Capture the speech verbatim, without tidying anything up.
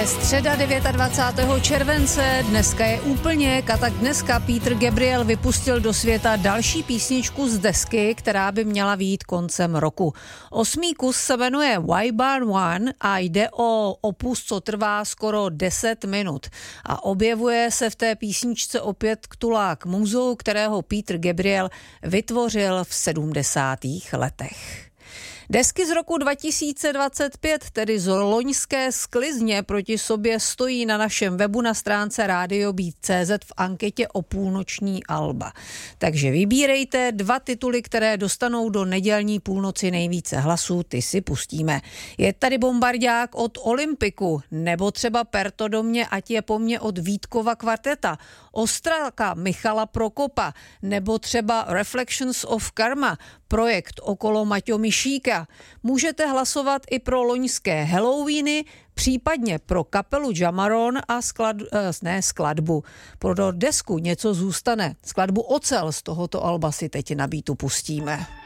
Je středa dvacátého devátého července, dneska je úplně, a tak dneska Peter Gabriel vypustil do světa další písničku z desky, která by měla vyjít koncem roku. Osmý kus se jmenuje Why Bar One a jde o opus, co trvá skoro deset minut. A objevuje se v té písničce opět ktulák muzou, kterého Peter Gabriel vytvořil v sedmdesátých letech. Desky z roku dva tisíce dvacet pět, tedy z loňské sklizně, proti sobě stojí na našem webu na stránce Radio Beat tečka cé zet v anketě o půlnoční alba. Takže vybírejte dva tituly, které dostanou do nedělní půlnoci nejvíce hlasů, ty si pustíme. Je tady Bombardák od Olympiku, nebo třeba Perto do mě, ať je po mně od Vítkova kvarteta, Ostralka Michala Prokopa, nebo třeba Reflections of Karma, projekt okolo Maťo Mišíka. Můžete hlasovat i pro loňské Halloweeny, případně pro kapelu Jamaron a sklad, ne, skladbu. Pro desku Něco zůstane. Skladbu Ocel z tohoto alba si teď na beatu pustíme.